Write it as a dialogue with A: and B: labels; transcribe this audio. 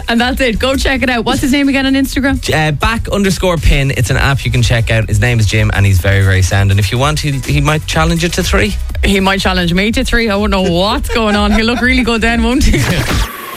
A: And that's it. Go check it out. What's his name again on Instagram?
B: Back_pin. It's an app you can check out. His name is Jim, and he's very, very sound. And if you want, he might challenge you to 3.
A: He might challenge me to 3. I wouldn't know what's going on. He'll look really good then, won't he?